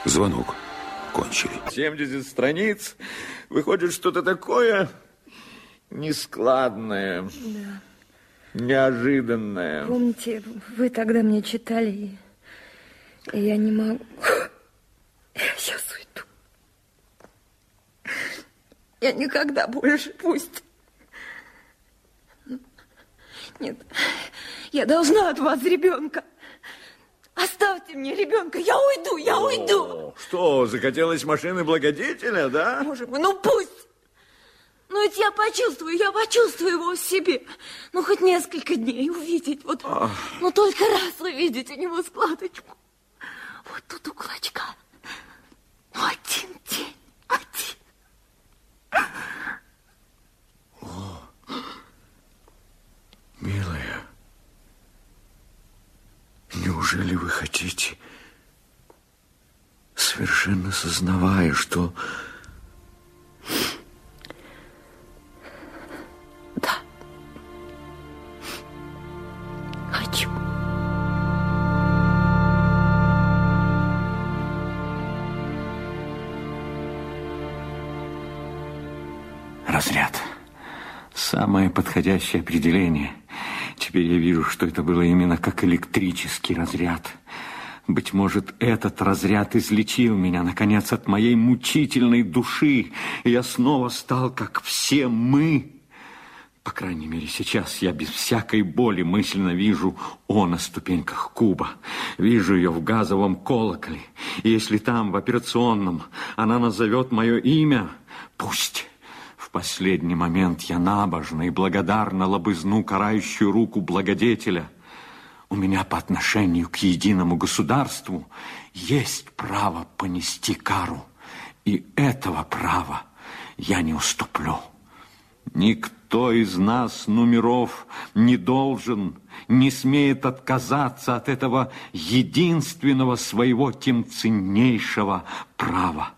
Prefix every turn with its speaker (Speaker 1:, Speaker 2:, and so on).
Speaker 1: Звонок. Кончили.
Speaker 2: 70 страниц. Выходит что-то такое нескладное.
Speaker 3: Да.
Speaker 2: Неожиданное.
Speaker 3: Помните, вы тогда мне читали, и я не могу. Я сейчас уйду. Я никогда больше, пусть. Нет, я должна от вас ребенка. Оставьте мне ребенка, я уйду, я уйду.
Speaker 2: Что, захотелось машины благодетеля, да?
Speaker 3: Боже мой, ну пусть. Ну ведь я почувствую его в себе. Ну хоть несколько дней увидеть, вот, ну только раз увидеть у него складочку. Вот тут у кулачка. Ну, один день, один.
Speaker 2: О, милая, неужели вы хотите, совершенно сознавая, что...
Speaker 3: Да. Хочу.
Speaker 4: Разряд. Самое подходящее определение. Теперь я вижу, что это было именно как электрический разряд. Быть может, этот разряд излечил меня, наконец, от моей мучительной души, и я снова стал, как все мы. По крайней мере, сейчас я без всякой боли мысленно вижу О на ступеньках куба. Вижу ее в газовом колоколе. И если там, в операционном, она назовет мое имя, пусть. В последний момент я набожно и благодарно лобызну карающую руку благодетеля. У меня по отношению к единому государству есть право понести кару. И этого права я не уступлю. Никто из нас, нумеров, не должен, не смеет отказаться от этого единственного своего тем ценнейшего права.